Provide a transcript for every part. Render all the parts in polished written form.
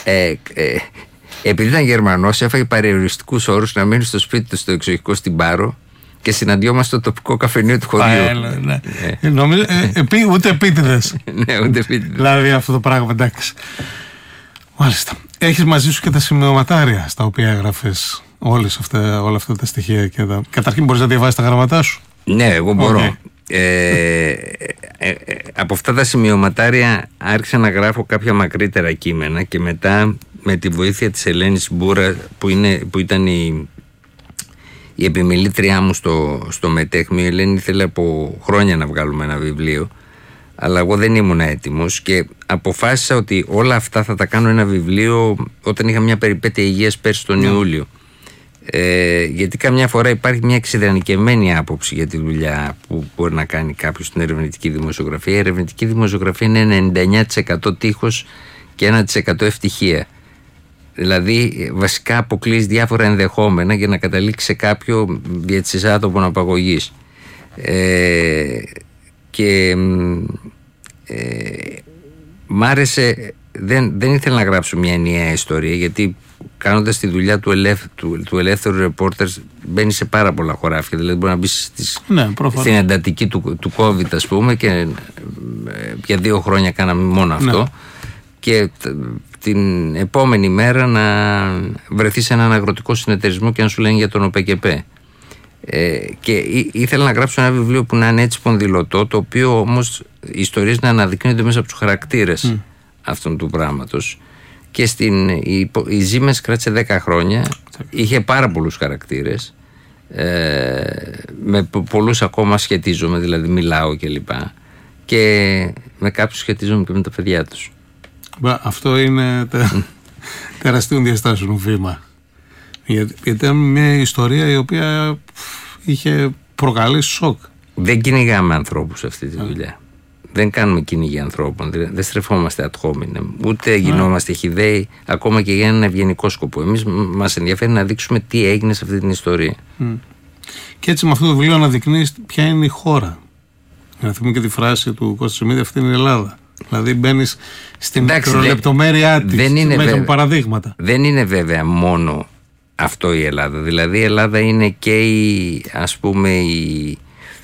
επειδή ήταν Γερμανός, έφαγε παρεοριστικούς όρους να μένει στο σπίτι του στο εξοχικό στην Πάρο και συναντιόμαστε στο τοπικό καφενείο του χωριού. Νομίζω, ούτε επίτηδες. Ναι, ούτε επίτηδες. Δηλαδή αυτό το πράγμα, εντάξει. Μάλιστα. Έχεις μαζί σου και τα σημειωματάρια στα οποία έγραφες όλα αυτά τα στοιχεία. Καταρχήν μπορείς να διαβάσεις τα γραμματά σου? Ναι, εγώ μπορώ. Από αυτά τα σημειωματάρια άρχισα να γράφω κάποια μακρύτερα κείμενα και μετά με τη βοήθεια της Ελένης Μπούρα που ήταν η επιμελήτριά μου στο Μετέχμιο. Η Ελένη ήθελε από χρόνια να βγάλουμε ένα βιβλίο, αλλά εγώ δεν ήμουν έτοιμος και αποφάσισα ότι όλα αυτά θα τα κάνω ένα βιβλίο όταν είχα μια περιπέτεια υγείας πέρσι τον Ιούλιο. Γιατί καμιά φορά υπάρχει μια εξειδανικευμένη άποψη για τη δουλειά που μπορεί να κάνει κάποιος στην ερευνητική δημοσιογραφία. Η ερευνητική δημοσιογραφία είναι 99% τείχος και 1% ευτυχία. Δηλαδή βασικά αποκλείς διάφορα ενδεχόμενα για να καταλήξει σε κάποιο δια της άτομων απαγωγής. Και μ' άρεσε, δεν ήθελα να γράψω μια ενιαία ιστορία, γιατί κάνοντας τη δουλειά του ελεύθερου ρεπόρτερ μπαίνει σε πάρα πολλά χωράφια. Δηλαδή μπορεί να μπει στην εντατική του COVID, ας πούμε, και για 2 χρόνια κάναμε μόνο αυτό. Ναι. Και την επόμενη μέρα να βρεθεί σε έναν αγροτικό συνεταιρισμό και να σου λένε για τον ΟΠΕΚΕΠΕ. Και ήθελα να γράψω ένα βιβλίο που να είναι έτσι πονδυλωτό, το οποίο όμως οι ιστορίες να αναδεικνύονται μέσα από τους χαρακτήρες αυτών του πράγματος. Και η Ζήμες κράτησε 10 χρόνια, είχε πάρα πολλούς χαρακτήρες, με πολλούς ακόμα σχετίζομαι, δηλαδή μιλάω κλπ. Και με κάποιους σχετίζομαι και με τα παιδιά τους. Αυτό είναι τεραστίων διαστάσεων βήμα. Γιατί ήταν μια ιστορία η οποία είχε προκαλέσει σοκ. Δεν κυνηγάμε ανθρώπους σε αυτή τη δουλειά. Δεν κάνουμε κυνήγι ανθρώπων. Δεν στρεφόμαστε ad hominem. Ούτε γινόμαστε χυδαίοι ακόμα και για έναν ευγενικό σκοπό. Εμείς μας ενδιαφέρει να δείξουμε τι έγινε σε αυτή την ιστορία. Και έτσι με αυτό το βιβλίο αναδεικνύεις ποια είναι η χώρα. Να θυμούμε και τη φράση του Κώστα Σιμίδη, αυτή είναι η Ελλάδα. Δηλαδή μπαίνεις στην μικρολεπτομέρειά της με παραδείγματα. Δεν είναι βέβαια μόνο αυτό η Ελλάδα. Δηλαδή η Ελλάδα είναι και η, ας πούμε, η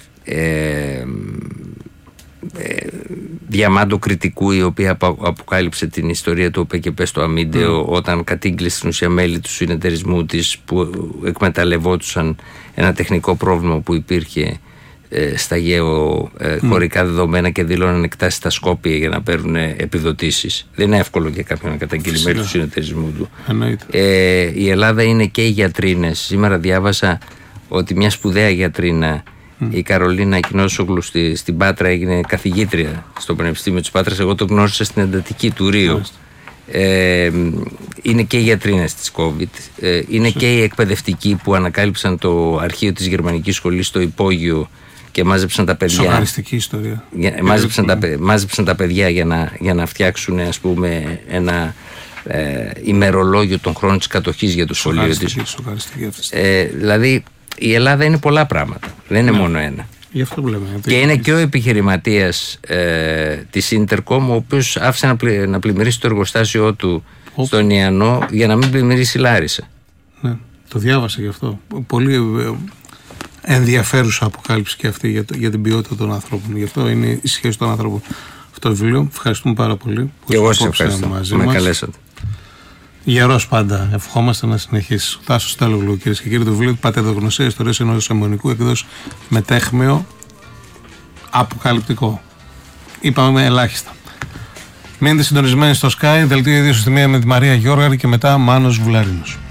Διαμάντο Κρητικού, η οποία αποκάλυψε την ιστορία του ΟΠΕΚΕΠΕ στο Αμίντεο όταν κατήγγειλε στην ουσία μέλη του συνεταιρισμού της που εκμεταλλευόντουσαν ένα τεχνικό πρόβλημα που υπήρχε στα γεωχωρικά δεδομένα και δήλωναν εκτάσεις στα Σκόπια για να παίρνουν επιδοτήσεις. Δεν είναι εύκολο για κάποιον να καταγγείλει μέλη του συνεταιρισμού του. Η Ελλάδα είναι και οι γιατρίνες. Σήμερα διάβασα ότι μια σπουδαία γιατρίνα, η Καρολίνα Ακινόσογλου στην Πάτρα, έγινε καθηγήτρια στο Πανεπιστήμιο της Πάτρας. Εγώ το γνώρισα στην εντατική του Ρίου. Είναι και οι γιατρίνες της COVID. Είναι και οι εκπαιδευτικοί που ανακάλυψαν το αρχείο της γερμανικής σχολής στο υπόγειο και μάζεψαν τα παιδιά. Σοκαριστική ιστορία. Μάζεψαν τα παιδιά για να φτιάξουν, ας πούμε, ένα ημερολόγιο των χρόνων της κατοχής για το σχολείο της. Δηλαδή η Ελλάδα είναι πολλά πράγματα. Δεν είναι μόνο ένα. Γι' αυτό που λέμε. Και είναι και ο επιχειρηματίας της Intercom, ο οποίος άφησε να πλημμυρίσει το εργοστάσιό του στον Ιαννό για να μην πλημμυρίσει Λάρισα. Ναι, το διάβασα γι' αυτό. Πολύ ενδιαφέρουσα αποκάλυψη και αυτή για την ποιότητα των ανθρώπων. Γι' αυτό είναι η σχέση των ανθρώπων. Αυτό το βιβλίο. Ευχαριστούμε πάρα πολύ. Και εγώ σας ευχαριστώ. Με καλέσατε. Γερός πάντα. Ευχόμαστε να συνεχίσει. Τάσος Στέλογλου, κυρίες και κύριοι, το βιβλίο του Πατερδογνωσία, Ιστορίες ενός αιμονικού, εκδόση Μετέχμιο. Αποκαλυπτικό. Είπαμε ελάχιστα. Μείνετε συντονισμένοι στο Sky, δελτίο ειδήσεων στη μία με τη Μαρία Γιώργαρη και μετά Μάνος Βουλαρίνος.